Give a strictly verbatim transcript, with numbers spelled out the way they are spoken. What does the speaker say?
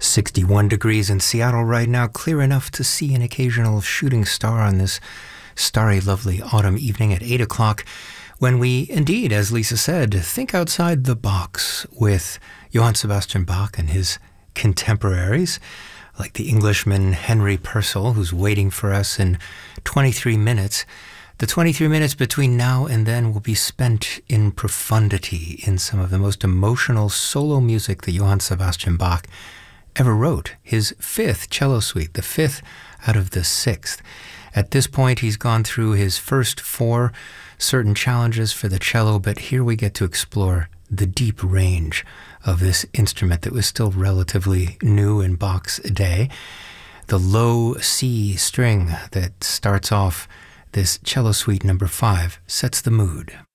sixty-one degrees in Seattle right now, clear enough to see an occasional shooting star on this starry, lovely autumn evening at eight o'clock, when we indeed, as Lisa said, think outside the box with Johann Sebastian Bach and his contemporaries, like the Englishman Henry Purcell, who's waiting for us in twenty-three minutes. The twenty-three minutes between now and then will be spent in profundity in some of the most emotional solo music that Johann Sebastian Bach ever wrote, his fifth cello suite, the fifth out of the sixth. At this point, he's gone through his first four certain challenges for the cello, but here we get to explore the deep range of this instrument that was still relatively new in Bach's day. The low C string that starts off this cello suite number five sets the mood.